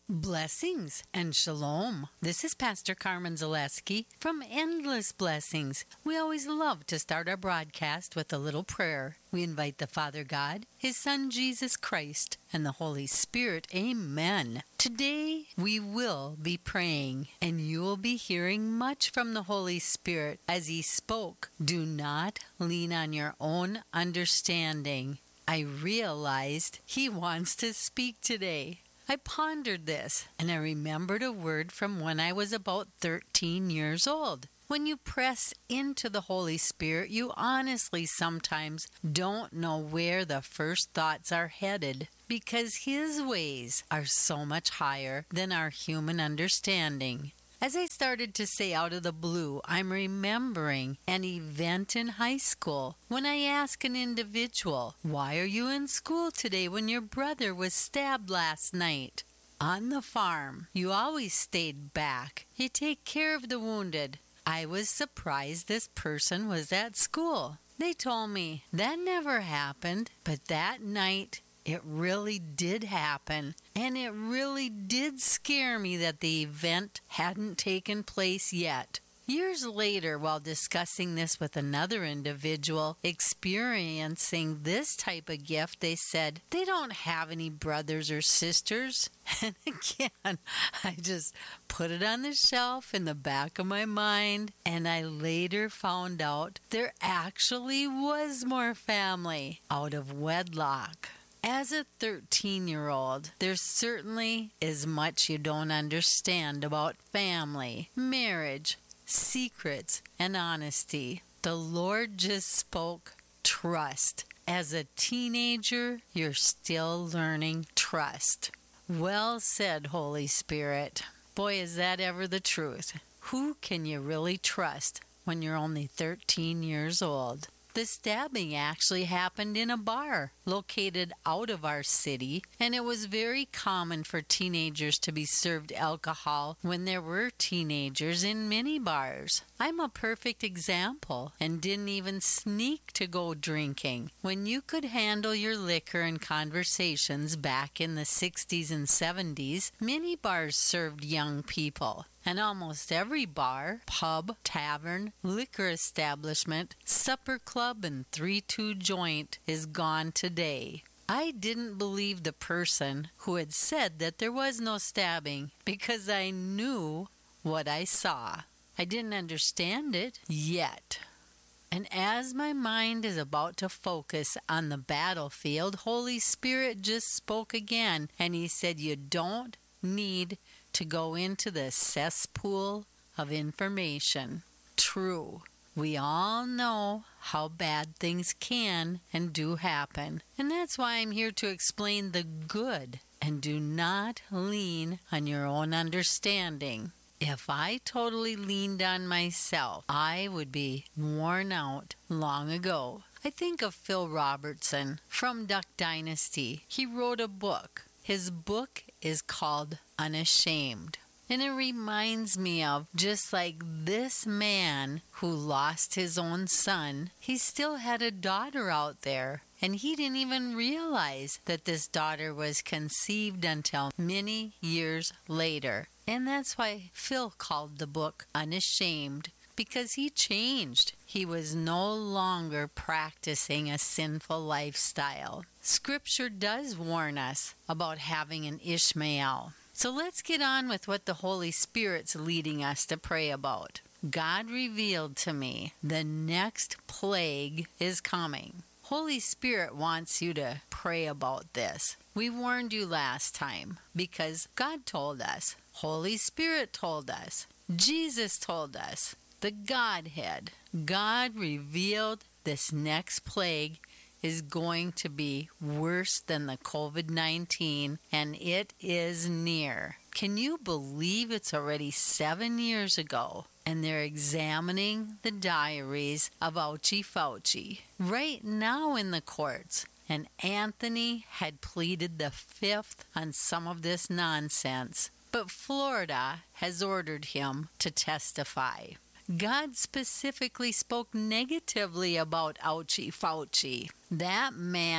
Blessings and shalom. This is Pastor Carmen Zaleski from Endless Blessings. We always love to start our broadcast with a little prayer. We invite the Father God, His Son Jesus Christ, and the Holy Spirit. Amen. Today we will be praying, and you will be hearing much from the Holy Spirit as He spoke. Do not lean on your own understanding. I realized He wants to speak today. I pondered this, and I remembered a word from when I was about 13 years old. When you press into the Holy Spirit, you honestly sometimes don't know where the first thoughts are headed, because His ways are so much higher than our human understanding. As I started to say out of the blue, I'm remembering an event in high school when I asked an individual, "Why are you in school today when your brother was stabbed last night?" "On the farm. You always stayed back. You take care of the wounded." I was surprised this person was at school. They told me that never happened, but that night it really did happen, and it really did scare me that the event hadn't taken place yet. Years later, while discussing this with another individual experiencing this type of gift, they said they don't have any brothers or sisters. And again, I just put it on the shelf in the back of my mind, and I later found out there actually was more family out of wedlock. As a 13-year-old, there certainly is much you don't understand about family, marriage, secrets, and honesty. The Lord just spoke trust. As a teenager, you're still learning trust. Well said, Holy Spirit. Boy, is that ever the truth. Who can you really trust when you're only 13 years old? The stabbing actually happened in a bar located out of our city, and it was very common for teenagers to be served alcohol when there were teenagers in many bars. I'm a perfect example and didn't even sneak to go drinking. When you could handle your liquor and conversations back in the 60s and 70s, many bars served young people. And almost every bar, pub, tavern, liquor establishment, supper club, and 3-2 joint is gone today. I didn't believe the person who had said that there was no stabbing because I knew what I saw. I didn't understand it yet. And as my mind is about to focus on the battlefield, Holy Spirit just spoke again, and He said, "You don't need to go into the cesspool of information." True. We all know how bad things can and do happen. And that's why I'm here to explain the good. And do not lean on your own understanding. If I totally leaned on myself, I would be worn out long ago. I think of Phil Robertson from Duck Dynasty. He wrote a book. His book is called Unashamed. And it reminds me of just like this man who lost his own son, he still had a daughter out there. And he didn't even realize that this daughter was conceived until many years later. And that's why Phil called the book Unashamed, because he changed. He was no longer practicing a sinful lifestyle. Scripture does warn us about having an Ishmael. So let's get on with what the Holy Spirit's leading us to pray about. God revealed to me the next plague is coming. Holy Spirit wants you to pray about this. We warned you last time because God told us. Holy Spirit told us. Jesus told us. The Godhead. God revealed this next plague is going to be worse than the COVID-19, and it is near. Can you believe it's already 7 years ago, and they're examining the diaries of Fauci right now in the courts? And Anthony had pleaded the fifth on some of this nonsense, but Florida has ordered him to testify. God specifically spoke negatively about Fauci. That man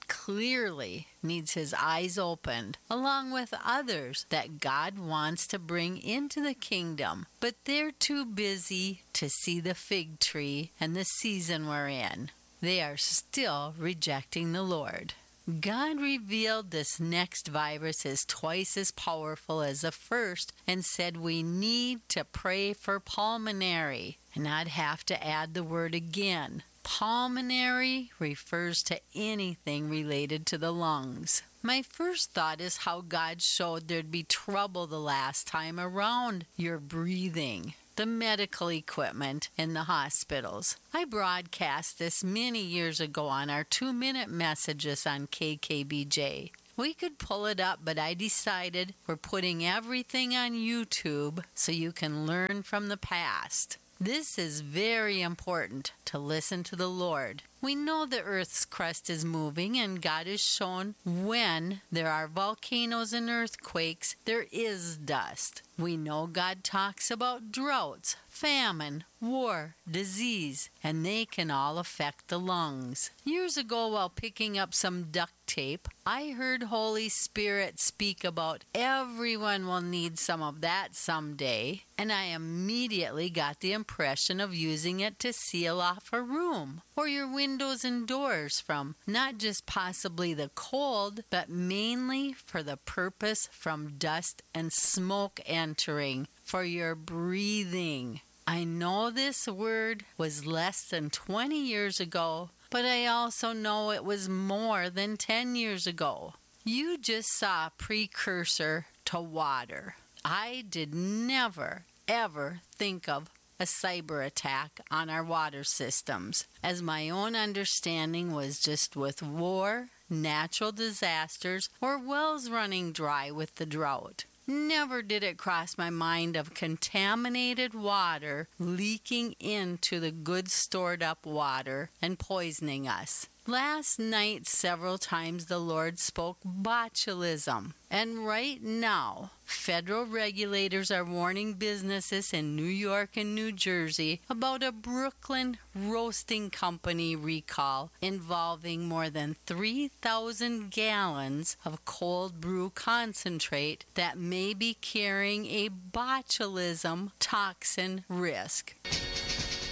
clearly needs his eyes opened, along with others that God wants to bring into the kingdom, but they're too busy to see the fig tree and the season we're in. They are still rejecting the Lord. God revealed this next virus is twice as powerful as the first and said we need to pray for pulmonary. And I'd have to add the word again. Pulmonary refers to anything related to the lungs. My first thought is how God showed there'd be trouble the last time around your breathing, the medical equipment in the hospitals. I broadcast this many years ago on our 2-minute messages on KKBJ. We could pull it up, but I decided we're putting everything on YouTube so you can learn from the past. This is very important to listen to the Lord. We know the earth's crust is moving, and God has shown when there are volcanoes and earthquakes, there is dust. We know God talks about droughts, famine, war, disease, and they can all affect the lungs. Years ago, while picking up some duct tape, I heard Holy Spirit speak about everyone will need some of that someday, and I immediately got the impression of using it to seal off a room or your windows and doors from not just possibly the cold, but mainly for the purpose from dust and smoke entering, for your breathing. I know this word was less than 20 years ago, but I also know it was more than 10 years ago. You just saw a precursor to water. I did never, ever think of a cyber attack on our water systems, as my own understanding was just with war, natural disasters, or wells running dry with the drought. Never did it cross my mind of contaminated water leaking into the good stored up water and poisoning us. Last night, several times the Lord spoke botulism. And right now, federal regulators are warning businesses in New York and New Jersey about a Brooklyn roasting company recall involving more than 3,000 gallons of cold brew concentrate that may be carrying a botulism toxin risk.